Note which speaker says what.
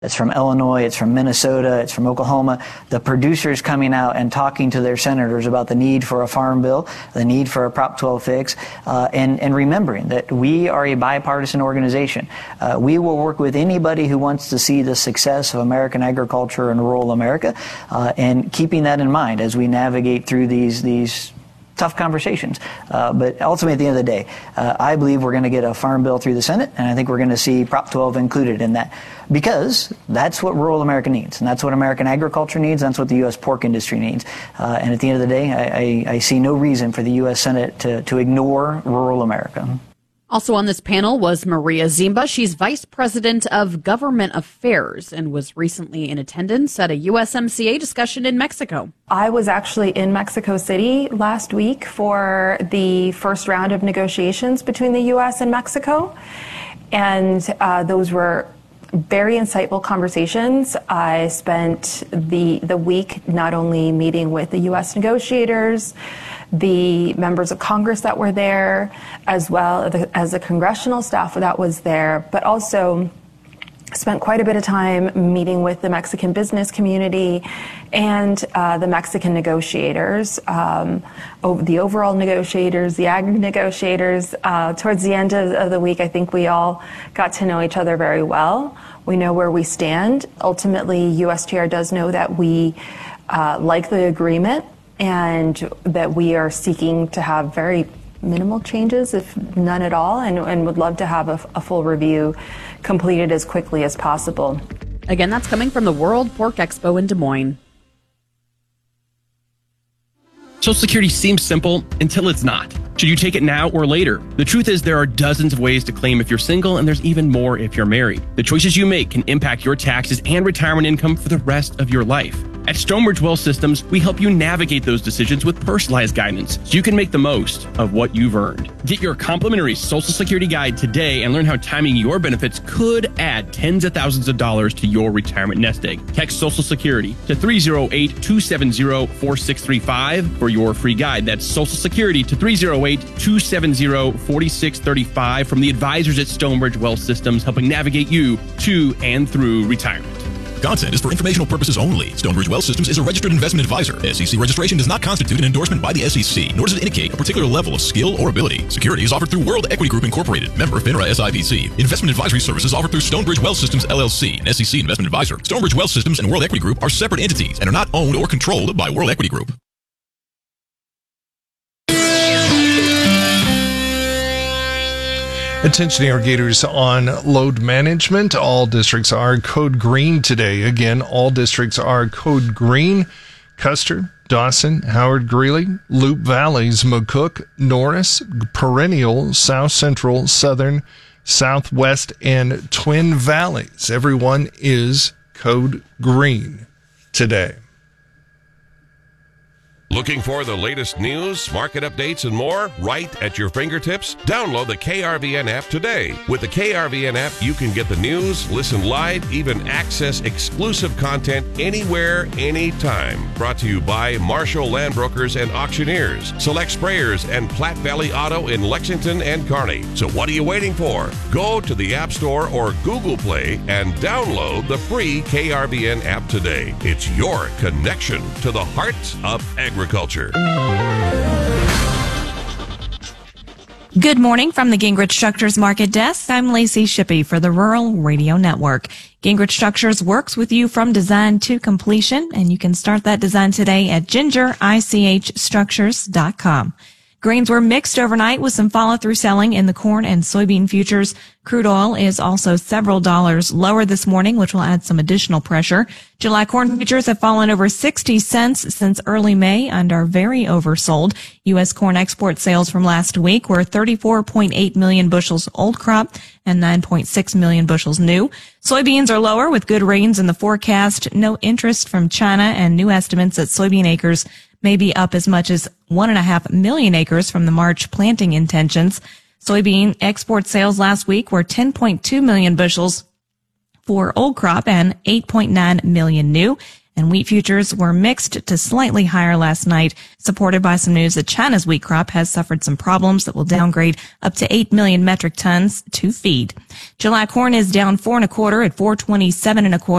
Speaker 1: It's from Illinois, it's from Minnesota, it's from Oklahoma. The producers coming out and talking to their senators about the need for a farm bill, the need for a Prop 12 fix, and remembering that we are a bipartisan organization. We will work with anybody who wants to see the success of American agriculture and rural America, and keeping that in mind as we navigate through these tough conversations. But ultimately, at the end of the day, I believe we're going to get a farm bill through the Senate, and I think we're going to see Prop 12 included in that, because that's what rural America needs, and that's what American agriculture needs, and that's what the U.S. pork industry needs. And at the end of the day, I see no reason for the U.S. Senate to ignore rural America.
Speaker 2: Also on this panel was Maria Zimba. She's Vice President of Government Affairs and was recently in attendance at a USMCA discussion in Mexico.
Speaker 3: I was actually in Mexico City last week for the first round of negotiations between the U.S. and Mexico, and those were very insightful conversations. I spent the week not only meeting with the U.S. negotiators, the members of Congress that were there, as well as the congressional staff that was there, but also spent quite a bit of time meeting with the Mexican business community and the Mexican negotiators, the overall negotiators, the ag negotiators. Towards the end of the week, I think we all got to know each other very well. We know where we stand. Ultimately, USTR does know that we like the agreement and that we are seeking to have very minimal changes, if none at all, and would love to have a full review completed as quickly as possible.
Speaker 2: Again, that's coming from the World Pork Expo in Des Moines.
Speaker 4: Social Security seems simple until it's not. Should you take it now or later? The truth is there are dozens of ways to claim if you're single, and there's even more if you're married. The choices you make can impact your taxes and retirement income for the rest of your life. At Stonebridge Wealth Systems, we help you navigate those decisions with personalized guidance so you can make the most of what you've earned. Get your complimentary Social Security guide today and learn how timing your benefits could add tens of thousands of dollars to your retirement nest egg. Text Social Security to 308-270-4635 for your free guide. That's Social Security to 308-270-4635 from the advisors at Stonebridge Wealth Systems, helping navigate you to and through retirement.
Speaker 5: Content is for informational purposes only. Stonebridge Wealth Systems is a registered investment advisor. SEC registration does not constitute an endorsement by the SEC, nor does it indicate a particular level of skill or ability. Securities offered through World Equity Group Incorporated, member FINRA SIPC. Investment advisory services offered through Stonebridge Wealth Systems LLC, an SEC investment advisor. Stonebridge Wealth Systems and World Equity Group are separate entities and are not owned or controlled by World Equity Group.
Speaker 6: Attention irrigators on load management. All districts are code green today. Again, all districts are code green. Custer, Dawson, Howard Greeley, Loop Valleys, McCook, Norris, Perennial, South Central, Southern, Southwest, and Twin Valleys. Everyone is code green today.
Speaker 7: Looking for the latest news, market updates, and more right at your fingertips? Download the KRVN app today. With the KRVN app, you can get the news, listen live, even access exclusive content anywhere, anytime. Brought to you by Marshall Land Brokers and Auctioneers, Select Sprayers, and Platte Valley Auto in Lexington and Kearney. So what are you waiting for? Go to the App Store or Google Play and download the free KRVN app today. It's your connection to the heart of agriculture.
Speaker 8: Good morning from the Gingrich Structures Market Desk. I'm Lacey Shippey for the Rural Radio Network. Gingrich Structures works with you from design to completion, and you can start that design today at gingerichstructures.com. Grains were mixed overnight with some follow-through selling in the corn and soybean futures. Crude oil is also several dollars lower this morning, which will add some additional pressure. July corn futures have fallen over 60 cents since early May and are very oversold. U.S. corn export sales from last week were 34.8 million bushels old crop and 9.6 million bushels new. Soybeans are lower with good rains in the forecast, no interest from China, and new estimates that soybean acres may be up as much as 1.5 million acres from the March planting intentions. Soybean export sales last week were 10.2 million bushels for old crop and 8.9 million new. And wheat futures were mixed to slightly higher last night, supported by some news that China's wheat crop has suffered some problems that will downgrade up to 8 million metric tons to feed. July corn is down 4 1/4 at $4.27 1/4.